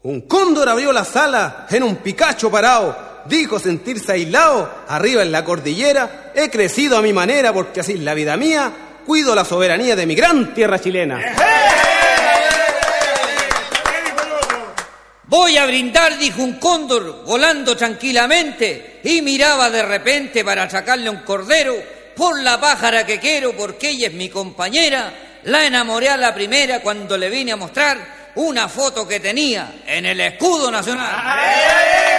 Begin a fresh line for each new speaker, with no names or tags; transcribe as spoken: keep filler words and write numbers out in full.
Un cóndor abrió la sala en un picacho parado. Dijo sentirse aislado arriba en la cordillera. He crecido a mi manera porque así es la vida mía. Cuido la soberanía de mi gran tierra chilena.
Voy a brindar, dijo un cóndor, volando tranquilamente, y miraba de repente para sacarle un cordero, por la pájara que quiero, porque ella es mi compañera. La enamoré a la primera cuando le vine a mostrar una foto que tenía en el escudo nacional.